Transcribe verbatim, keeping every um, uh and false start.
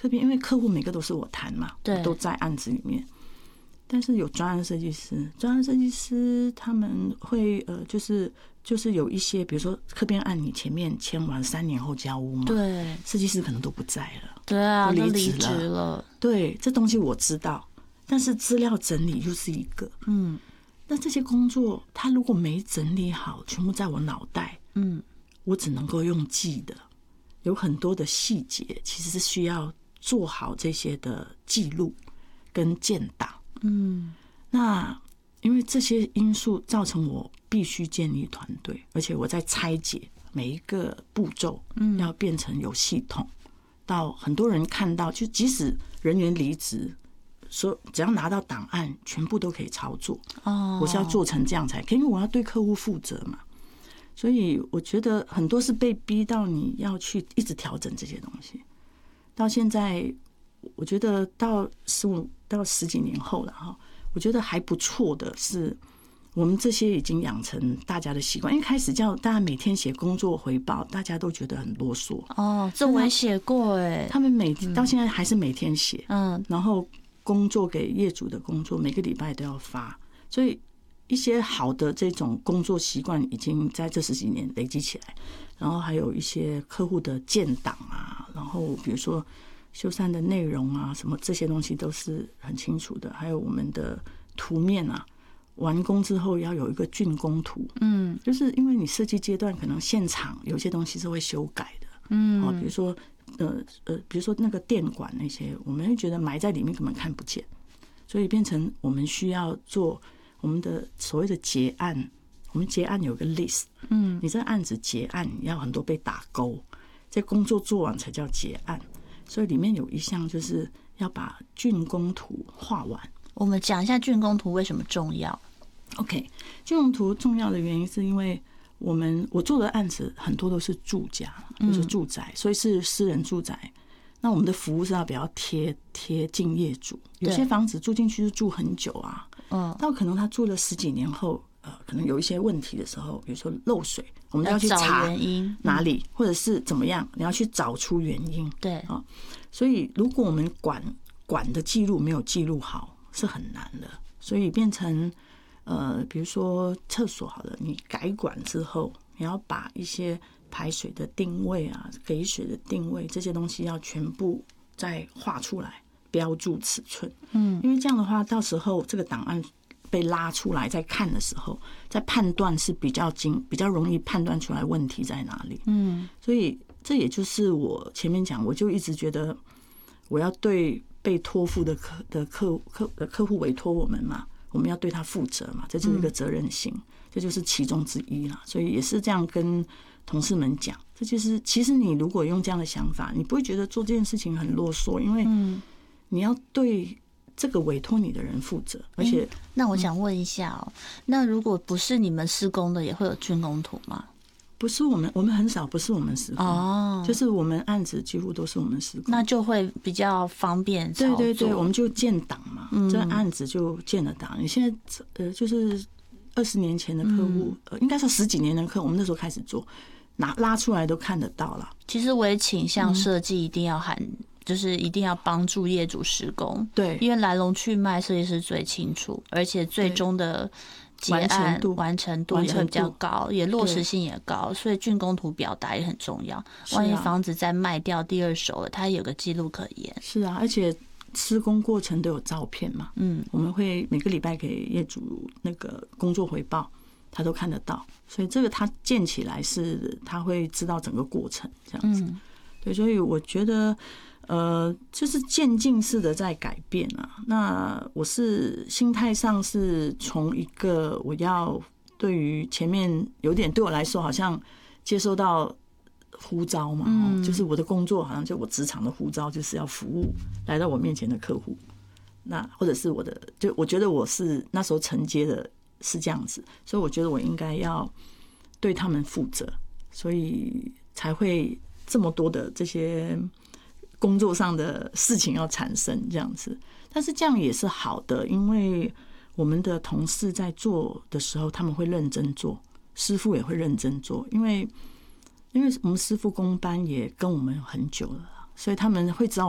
客编，因为客户每个都是我谈嘛， 对， 都在案子里面。但是有专案设计师，专案设计师他们会呃，就是就是有一些，比如说客编案，你前面签完三年后交屋嘛， 对， 设计师可能都不在了， 对啊， 都离职了。 了。 对，这东西我知道，但是资料整理又是一个， 嗯， 那这些工作他如果没整理好，全部在我脑袋， 嗯， 我只能够用记的，有很多的细节其实是需要做好这些的记录跟建档。嗯，那因为这些因素造成我必须建立团队，而且我在拆解每一个步骤，嗯，要变成有系统，到很多人看到，就即使人员离职，说只要拿到档案，全部都可以操作。哦，我是要做成这样才可以，因为我要对客户负责嘛。所以我觉得很多是被逼到你要去一直调整这些东西。到现在，我觉得到十五到十几年后了哈，我觉得还不错的是，我们这些已经养成大家的习惯。因为开始叫大家每天写工作回报，大家都觉得很啰嗦。 哦，这我也写过哎。 他们每到现在还是每天写， 嗯， 然后工作给业主的工作每个礼拜都要发，所以一些好的这种工作习惯已经在这十几年累积起来。然后还有一些客户的建档啊，然后比如说修缮的内容啊，什么这些东西都是很清楚的。还有我们的图面啊，完工之后要有一个竣工图，嗯，就是因为你设计阶段可能现场有些东西是会修改的，嗯，哦，比如说呃呃，比如说那个电管那些，我们会觉得埋在里面根本看不见，所以变成我们需要做我们的所谓的结案。我们结案有个 list， 嗯，你这案子结案要很多被打勾，这工作做完才叫结案，所以里面有一项就是要把竣工图画完。 我们讲一下竣工图为什么重要。 OK， 竣工图重要的原因是因为我们我做的案子很多都是住家，就是住宅，所以是私人住宅。那我们的服务是要比较贴贴近业主，有些房子住进去是住很久啊，嗯，到可能他住了十几年后。呃，可能有一些问题的时候，比如说漏水，我们就要去查原因哪里，或者是怎么样，你要去找出原因。 对啊，所以如果我们管管的记录没有记录好，是很难的。所以变成呃，比如说厕所好了，你改管之后，你要把一些排水的定位啊、给水的定位这些东西要全部再画出来，标注尺寸。嗯，因为这样的话，到时候这个档案被拉出来再看的时候，在判断是比较精比较容易判断出来问题在哪里。嗯，所以这也就是我前面讲，我就一直觉得我要对被托付的客的客客的客户委托我们嘛，我们要对他负责嘛，这就是一个责任心，这就是其中之一啦。所以也是这样跟同事们讲，这就是其实你如果用这样的想法，你不会觉得做这件事情很啰嗦，因为你要对这个委托你的人负责，而且、 嗯、那我想问一下哦，那如果不是你们施工的，也会有竣工图吗？ 不是我们，我们很少，不是我们施工，哦，就是我们案子几乎都是我们施工， 那就会比较方便操作。 对对对，我们就建档嘛，嗯、这案子就建了档。你现在呃，就是二十年前的客户，呃，应该是十几年的客户，我们那时候开始做，拿拉出来都看得到了。 其实我也倾向设计一定要含。嗯，就是一定要帮助业主施工， 对， 因为来龙去脉设计师最清楚，而且最终的结案完成度也会比较高，也落实性也高，所以竣工图表达也很重要。万一房子再卖掉第二手了，它有个记录可言。 是啊，而且施工过程都有照片嘛，嗯，我们会每个礼拜给业主那个工作回报，他都看得到，所以这个他建起来是他会知道整个过程这样子。嗯，对，所以我觉得。呃，就是渐进式的在改变啊。那我是心态上是从一个我要对于前面有点对我来说好像接收到呼召嘛，嗯，就是我的工作好像就我职场的呼召就是要服务来到我面前的客户，那或者是我的，就我觉得我是那时候承接的是这样子，所以我觉得我应该要对他们负责，所以才会这么多的这些。工作上的事情要产生这样子，但是这样也是好的，因为我们的同事在做的时候，他们会认真做，师傅也会认真做，因为因为我们师傅工班也跟我们很久了，所以他们会知道